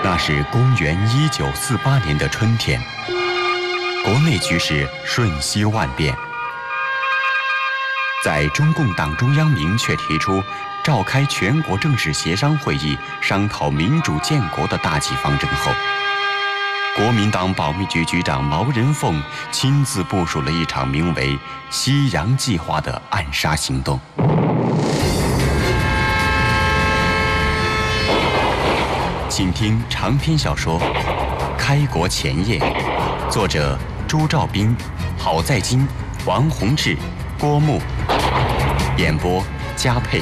那是公元1948年的春天，国内局势瞬息万变。在中共党中央明确提出召开全国政治协商会议商讨民主建国的大计方针后，国民党保密局局长毛人凤亲自部署了一场名为“西洋计划”的暗杀行动。请听长篇小说《开国前夜》，作者朱兆斌、郝在金、王洪志、郭牧，演播嘉佩。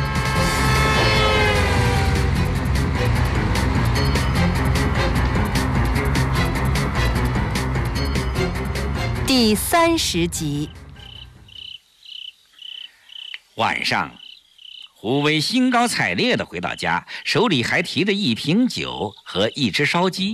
第30集。 晚上，胡威兴高采烈地回到家，手里还提着一瓶酒和一只烧鸡。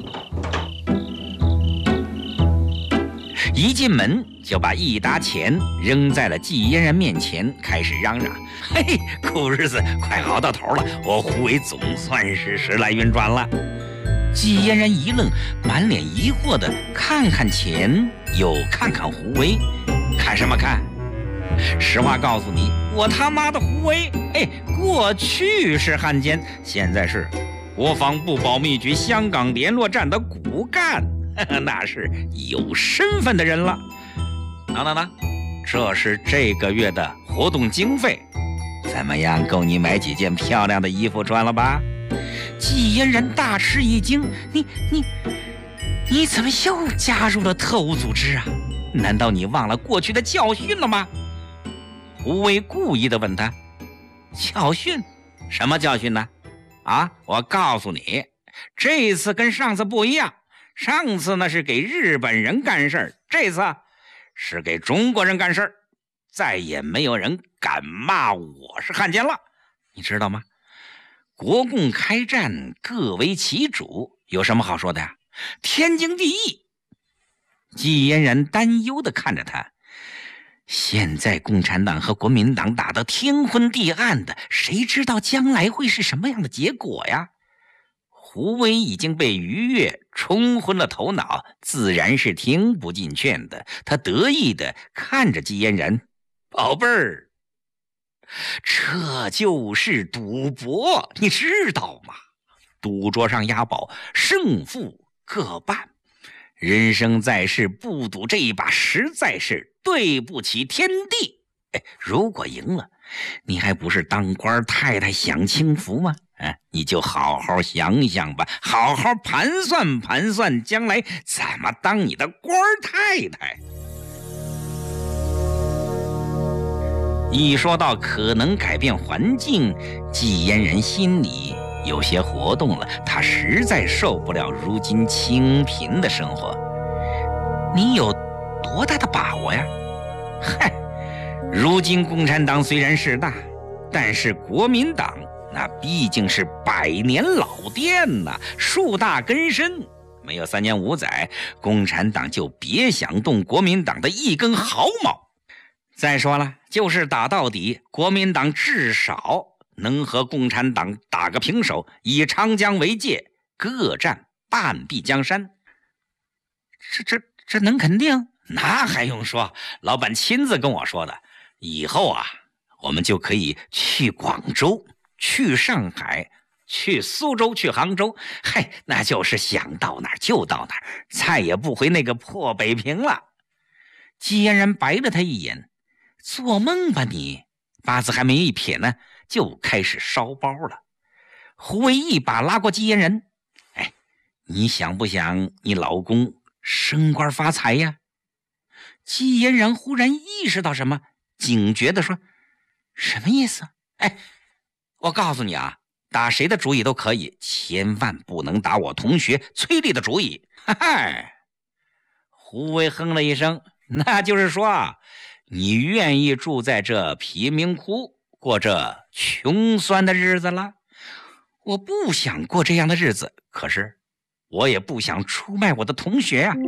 一进门就把一沓钱扔在了季嫣然面前，开始嚷嚷：“嘿，苦日子快熬到头了，我胡威总算是时来运转了。”季嫣然一愣，满脸疑惑地看看钱，又看看胡威，看什么看？实话告诉你，我他妈的胡威，过去是汉奸，现在是国防部保密局香港联络站的骨干，那是有身份的人了。那，这是这个月的活动经费，怎么样，够你买几件漂亮的衣服穿了吧？季嫣然大吃一惊，你怎么又加入了特务组织啊？难道你忘了过去的教训了吗？胡威故意地问他：“教训？什么教训呢？我告诉你，这次跟上次不一样，上次呢是给日本人干事儿，这次是给中国人干事儿，再也没有人敢骂我是汉奸了，你知道吗？国共开战，各为其主，有什么好说的呀？天经地义。”季嫣然担忧地看着他，现在共产党和国民党打得天昏地暗的，谁知道将来会是什么样的结果呀？胡威已经被愉悦冲昏了头脑，自然是听不进劝的。他得意地看着季嫣然：“宝贝儿，这就是赌博，你知道吗？赌桌上押宝，胜负各半。人生在世，不赌这一把实在是对不起天地。如果赢了，你还不是当官太太享清福吗？你就好好想想吧，好好盘算盘算，将来怎么当你的官太太。”一说到可能改变环境，季嫣然心里有些活动了，他实在受不了如今清贫的生活。你有多大的把握呀？如今共产党虽然势大，但是国民党那毕竟是100年老店呐，树大根深，没有3年5载，共产党就别想动国民党的一根毫毛。再说了，就是打到底，国民党至少能和共产党打个平手，以长江为界，各占半壁江山。这能肯定？那还用说，老板亲自跟我说的。以后我们就可以去广州，去上海，去苏州，去杭州，那就是想到哪儿就到哪儿，再也不回那个破北平了。季嫣然白了他一眼：“做梦吧你！八字还没一撇呢，就开始烧包了。”胡威一把拉过季嫣然：“你想不想你老公升官发财呀？”季嫣然忽然意识到什么，警觉地说：“什么意思？我告诉你打谁的主意都可以，千万不能打我同学崔丽的主意。”胡威哼了一声：“那就是说你愿意住在这贫民窟，过这穷酸的日子了？我不想过这样的日子，可是我也不想出卖我的同学啊。”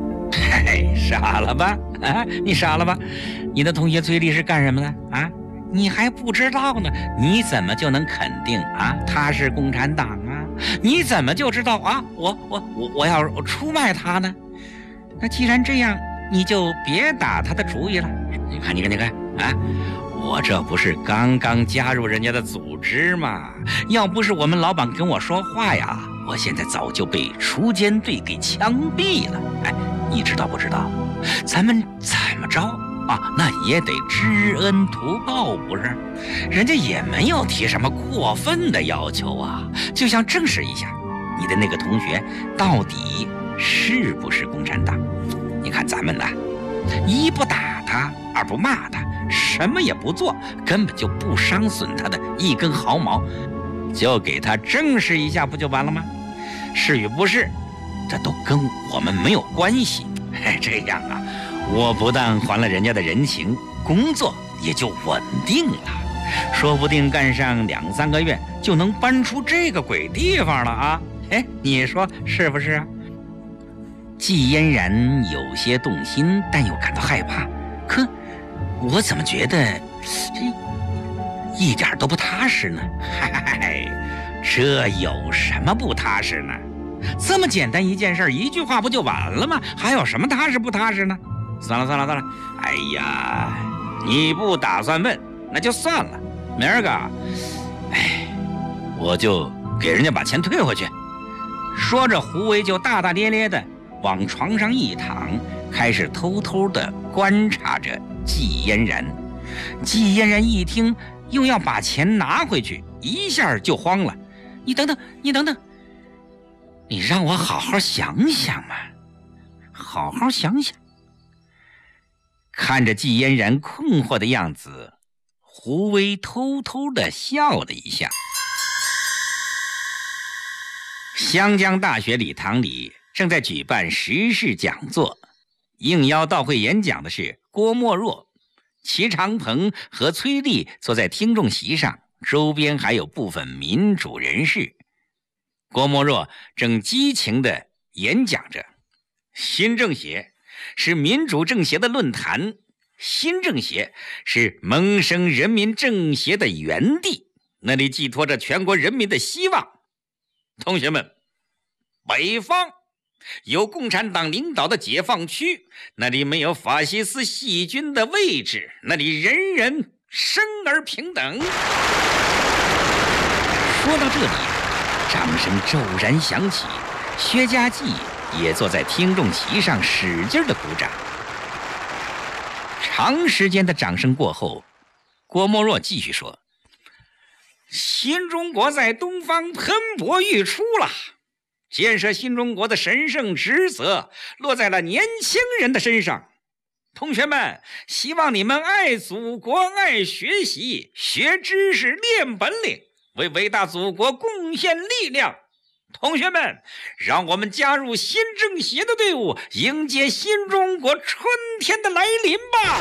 傻了吧？你傻了吧？你的同学崔丽是干什么的？ 你还不知道呢？你怎么就能肯定啊他是共产党啊？你怎么就知道啊我要出卖他呢？那既然这样，你就别打他的主意了。你看啊！我这不是刚刚加入人家的组织吗？要不是我们老板跟我说话呀，我现在早就被锄奸队给枪毙了。哎，你知道不知道？咱们怎么着啊？那也得知恩图报，不是？人家也没有提什么过分的要求啊，就想证实一下你的那个同学到底是不是共产党。你看咱们呢，一不打他，二不骂他，什么也不做，根本就不伤损他的一根毫毛，就给他证实一下不就完了吗？是与不是，这都跟我们没有关系。这样啊，我不但还了人家的人情，工作也就稳定了，说不定干上2、3个月就能搬出这个鬼地方了啊！哎，你说是不是啊？季嫣然有些动心，但又感到害怕。可我怎么觉得这一点都不踏实呢？嗨，这有什么不踏实呢？这么简单一件事，一句话不就完了吗？还有什么踏实不踏实呢？算了，哎呀，你不打算问那就算了，明儿个我就给人家把钱退回去。说着，胡维就大大咧咧的往床上一躺，开始偷偷地观察着季嫣然。季嫣然一听又要把钱拿回去，一下就慌了。你等等，你让我好好想想嘛，好好想想。看着季嫣然困惑的样子，胡威偷偷地笑了一下。湘江大学礼堂里正在举办时事讲座，应邀到会演讲的是郭沫若、齐长鹏和崔丽坐在听众席上，周边还有部分民主人士。郭沫若正激情地演讲着，新政协是民主政协的论坛，新政协是萌生人民政协的原地，那里寄托着全国人民的希望。同学们，北方有共产党领导的解放区，那里没有法西斯细菌的位置，那里人人生而平等。说到这里，掌声骤然响起，薛家骥也坐在听众席上使劲地鼓掌。长时间的掌声过后，郭沫若继续说：新中国在东方喷薄欲出了，建设新中国的神圣职责落在了年轻人的身上。同学们，希望你们爱祖国、爱学习，学知识、练本领，为伟大祖国贡献力量。同学们，让我们加入新政协的队伍，迎接新中国春天的来临吧！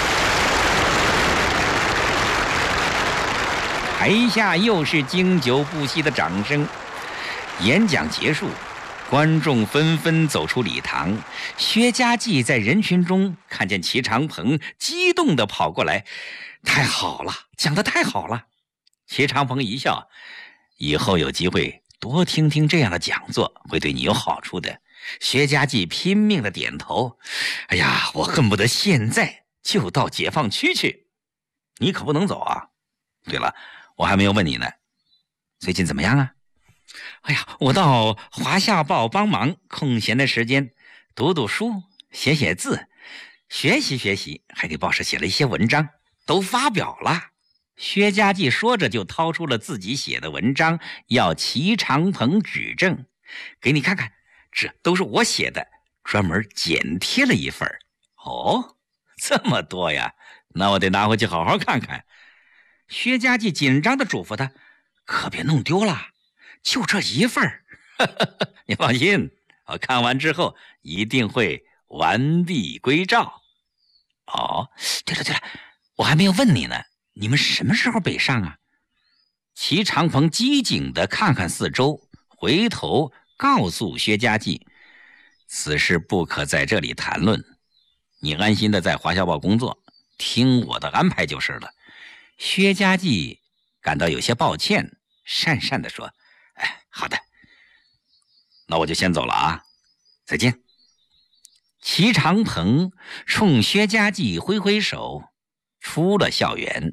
台下又是经久不息的掌声。演讲结束，观众纷纷走出礼堂。薛家骥在人群中看见齐长鹏，激动地跑过来：太好了，讲得太好了！齐长鹏一笑：以后有机会多听听这样的讲座，会对你有好处的。薛家骥拼命地点头：哎呀，我恨不得现在就到解放区去。你可不能走啊！对了，我还没有问你呢，最近怎么样啊？哎呀，我到华夏报帮忙，空闲的时间读读书，写写字，学习学习，还给报社写了一些文章，都发表了。薛家骥说着就掏出了自己写的文章，要齐长鹏指正。给你看看，这都是我写的，专门剪贴了一份。哦，这么多呀，那我得拿回去好好看看。薛家骥紧张地嘱咐他：可别弄丢了，就这一份。你放心，我看完之后一定会完璧归赵。哦，对了，我还没有问你呢，你们什么时候北上啊？齐长鹏机警地看看四周，回头告诉薛家骥：此事不可在这里谈论，你安心地在华夏报工作，听我的安排就是了。 薛家记感到有些抱歉，讪讪地说：“哎，好的，那我就先走了啊，再见。”齐长鹏冲薛家记挥挥手，出了校园。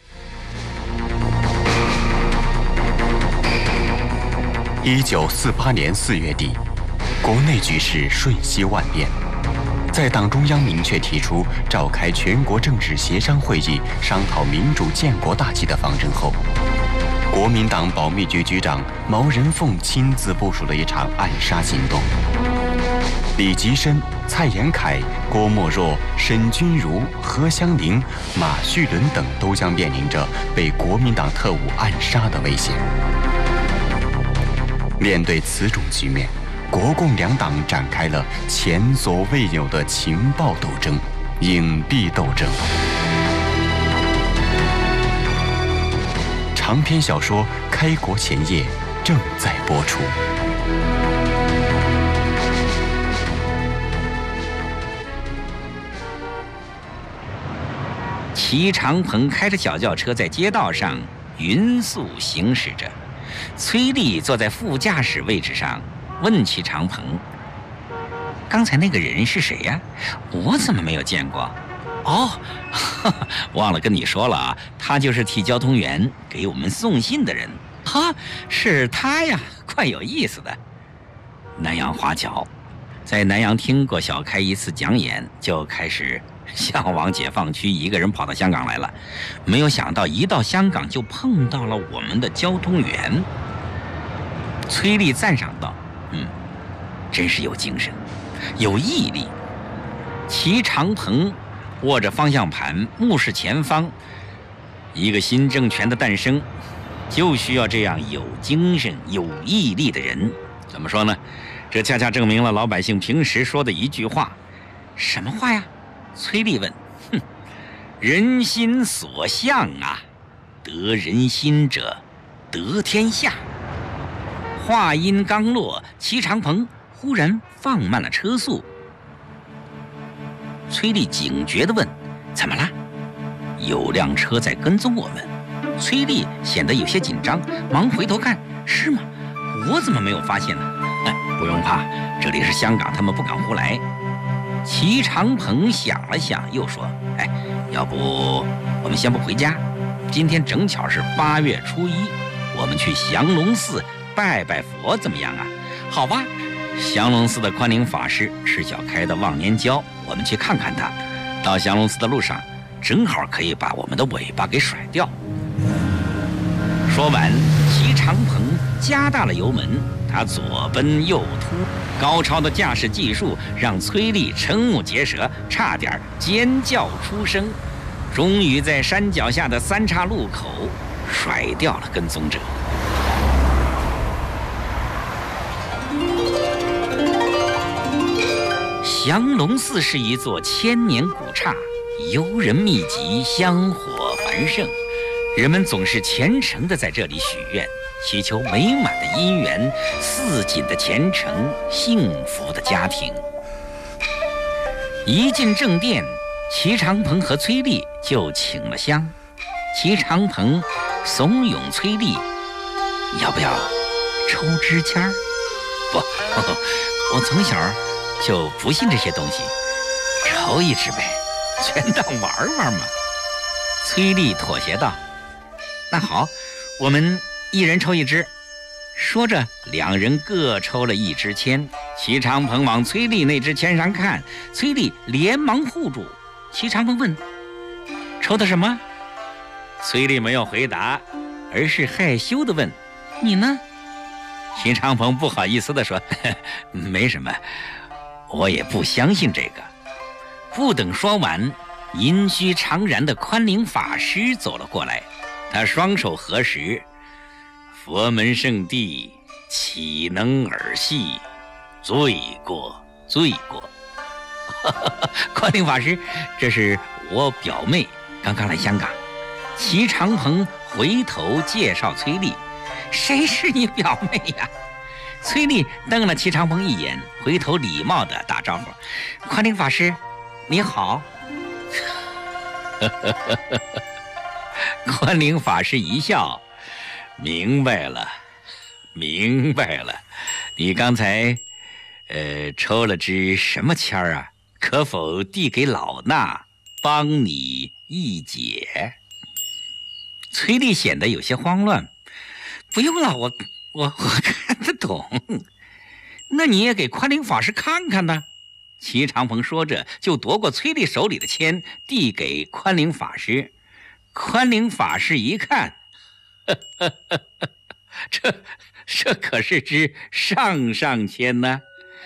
1948年4月底，国内局势瞬息万变。在党中央明确提出召开全国政治协商会议，商讨民主建国大计的方针后，国民党保密局局长毛人凤亲自部署了一场暗杀行动。李吉深、蔡延闿、郭沫若、沈钧儒、何香凝、马叙伦等都将面临着被国民党特务暗杀的危险。面对此种局面，国共两党展开了前所未有的情报斗争、隐蔽斗争。长篇小说《开国前夜》正在播出。 齐长鹏开着小轿车在街道上匀速行驶着，崔丽坐在副驾驶位置上，问齐长鹏：“刚才那个人是谁呀？我怎么没有见过？”“哦，忘了跟你说了啊，他就是替交通员给我们送信的人。”“哈，是他呀，怪有意思的。”南洋华侨在南洋听过小开一次讲演，就开始向往解放区，一个人跑到香港来了。没有想到一到香港就碰到了我们的交通员。崔丽赞赏道：“真是有精神，有毅力。”齐长鹏握着方向盘，目视前方。一个新政权的诞生，就需要这样有精神、有毅力的人。怎么说呢？这恰恰证明了老百姓平时说的一句话。什么话呀？崔丽问。人心所向啊，得人心者得天下。话音刚落，齐长鹏忽然放慢了车速。崔丽警觉地问：“怎么了？”有辆车在跟踪我们。崔丽显得有些紧张，忙回头看：“是吗？我怎么没有发现呢？”“不用怕，这里是香港，他们不敢胡来。”齐长鹏想了想，又说：“要不我们先不回家？今天正巧是8月初1，我们去降龙寺拜拜佛，怎么样啊？”“好吧。”降龙寺的宽宁法师是小开的忘年交，我们去看看他。到降龙寺的路上，正好可以把我们的尾巴给甩掉。说完，齐长鹏加大了油门，他左奔右突，高超的驾驶技术让崔丽瞠目结舌，差点尖叫出声。终于在山脚下的3岔路口甩掉了跟踪者。降龙寺是一座千年古刹，游人密集，香火繁盛，人们总是虔诚地在这里许愿，祈求美满的姻缘、似锦的前程、幸福的家庭。一进正殿，齐长鹏和崔丽就请了香。齐长鹏怂恿崔丽：“要不要抽支签儿？”“不，我从小就不信这些东西，抽一支呗，全当玩玩嘛。”崔丽妥协道：“那好，我们一人抽一支。”说着，两人各抽了一支签。齐长鹏往崔丽那支签上看，崔丽连忙护住。齐长鹏问：“抽的什么？”崔丽没有回答，而是害羞地问：“你呢？”齐长鹏不好意思地说：“没什么，我也不相信这个。”不等说完，阴虚长髯的宽宁法师走了过来，他双手合十：“佛门圣地，岂能儿戏？罪过，罪过。”宽宁法师，这是我表妹，刚刚来香港。齐长鹏回头介绍崔丽：“谁是你表妹呀？”崔丽瞪了齐长鹏一眼，回头礼貌地打招呼：“宽宁法师，你好。” 宽灵法师一笑，明白了，明白了。你刚才，抽了支什么签儿啊？可否递给老衲，帮你一解？崔丽显得有些慌乱。不用了，我看得懂。那你也给宽灵法师看看呢。齐长鹏说着，就夺过崔丽手里的签，递给宽灵法师。宽灵法师一看，这可是支上上签呢。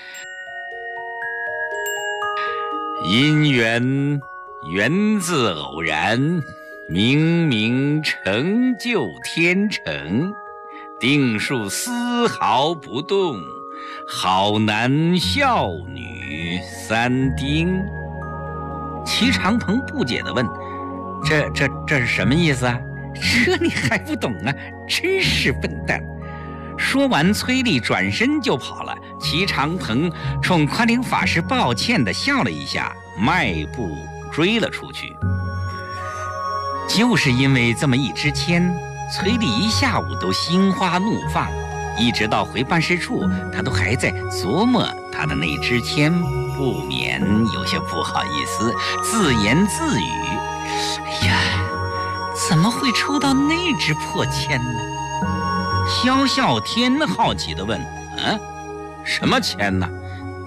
因缘源自偶然，冥冥成就天成，定数丝毫不动，好男孝女三丁。齐长鹏不解地问：这是什么意思啊？这你还不懂啊？真是笨蛋！说完，崔丽转身就跑了。齐长鹏冲宽灵法师抱歉地笑了一下，迈步追了出去。就是因为这么一支签，崔丽一下午都心花怒放，一直到回办事处，他都还在琢磨他的那支签，不免有些不好意思，自言自语：哎呀，怎么会抽到那支破签呢？萧啸天好奇地问：什么签呢？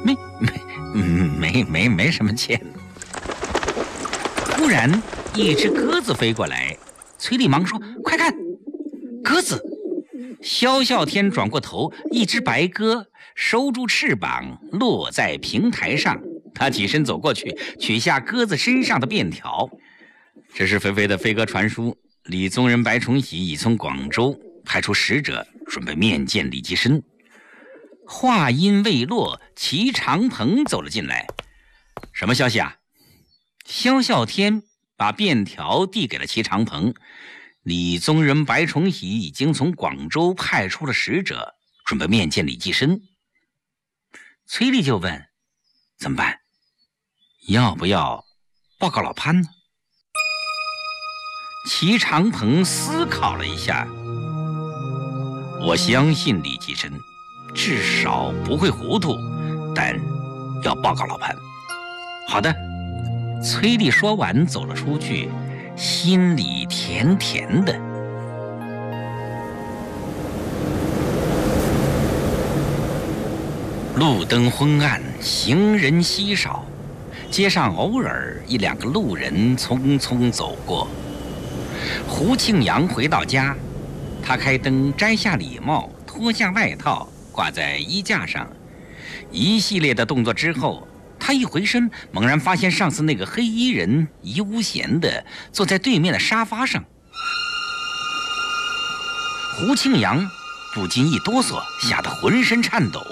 没什么签。忽然一只鸽子飞过来，崔丽忙说：快看，鸽子！萧啸天转过头，一只白鸽收住翅膀落在平台上，他起身走过去，取下鸽子身上的便条。这是肥肥的飞鸽传书，李宗仁、白崇禧已从广州派出使者，准备面见李济深。话音未落，齐长鹏走了进来。什么消息啊？萧啸天把便条递给了齐长鹏。李宗仁、白崇禧已经从广州派出了使者，准备面见李济深。崔丽就问：怎么办？要不要报告老潘呢？齐长鹏思考了一下，我相信李济深至少不会糊涂，但要报告老潘。好的。崔丽说完走了出去，心里甜甜的。路灯昏暗，行人稀少，街上偶尔一两个路人匆匆走过。胡庆阳回到家，他开灯，摘下礼帽，脱下外套，挂在衣架上。一系列的动作之后，他一回身，猛然发现上次那个黑衣人悠闲地坐在对面的沙发上。胡庆阳不禁一哆嗦，吓得浑身颤抖。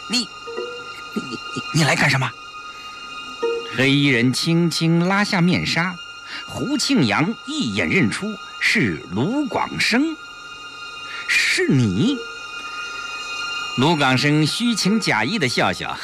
你来干什么？黑衣人轻轻拉下面纱，胡庆阳一眼认出是卢广生。是你？卢广生虚情假意地笑笑。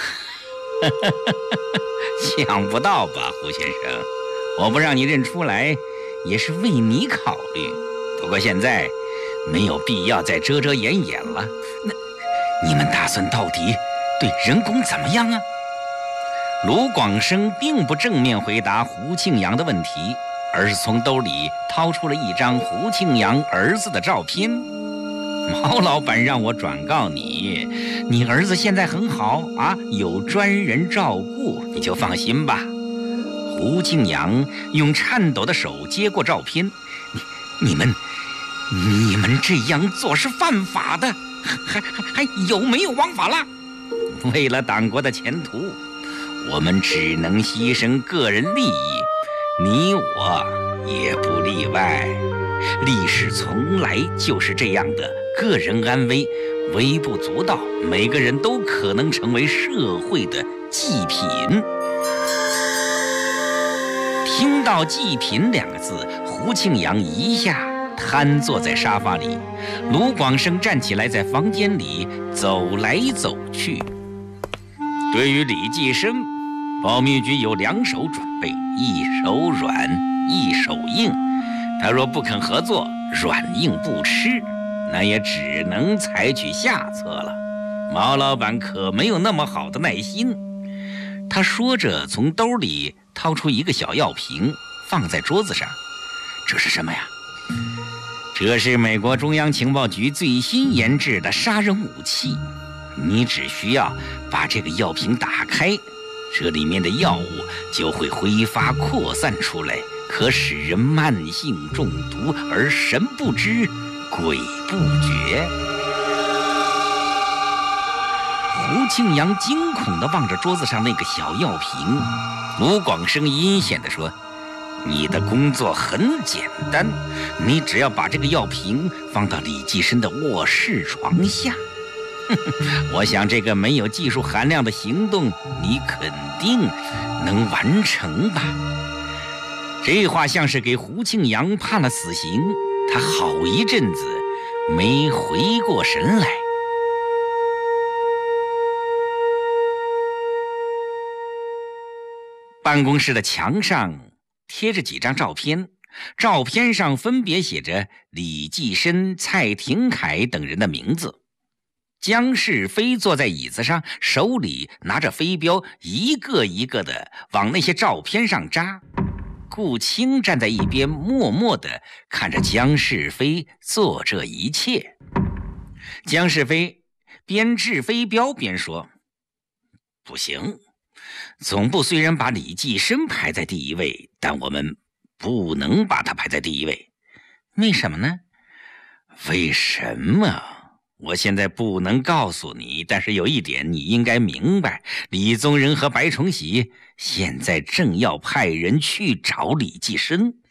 想不到吧，胡先生，我不让你认出来也是为你考虑，不过现在没有必要再遮遮掩掩了。那你们打算到底对人工怎么样啊？卢广生并不正面回答胡庆阳的问题，而是从兜里掏出了一张胡庆阳儿子的照片。毛老板让我转告你，你儿子现在很好啊，有专人照顾，你就放心吧。胡庆阳用颤抖的手接过照片，你们这样做是犯法的，还有没有王法了？为了党国的前途，我们只能牺牲个人利益，你我也不例外。历史从来就是这样的，个人安危微不足道，每个人都可能成为社会的祭品。听到祭品两个字，胡庆阳一下瘫坐在沙发里。卢广生站起来，在房间里走来走去。对于李济深，保密局有两手准备，一手软，一手硬。 他若不肯合作，软硬不吃，那也只能采取下策了。毛老板可没有那么好的耐心。他说着，从兜里掏出一个小药瓶，放在桌子上。这是什么呀？这是美国中央情报局最新研制的杀人武器。你只需要把这个药瓶打开，这里面的药物就会挥发扩散出来，可使人慢性中毒而神不知鬼不觉。胡庆阳惊恐地望着桌子上那个小药瓶，卢广生阴险地说：“你的工作很简单，你只要把这个药瓶放到李济深的卧室床下。我想这个没有技术含量的行动，你肯定能完成吧？”这话像是给胡庆阳判了死刑，他好一阵子没回过神来。办公室的墙上贴着几张照片，照片上分别写着李济深、蔡廷锴等人的名字。姜世飞坐在椅子上，手里拿着飞镖，一个一个的往那些照片上扎。顾青站在一边，默默地看着姜世飞做这一切。姜世飞边掷飞镖边说：“不行，总部虽然把李济深排在第一位，但我们不能把他排在第一位。为什么呢？为什么？我现在不能告诉你，但是有一点你应该明白，李宗仁和白崇禧现在正要派人去找李济深，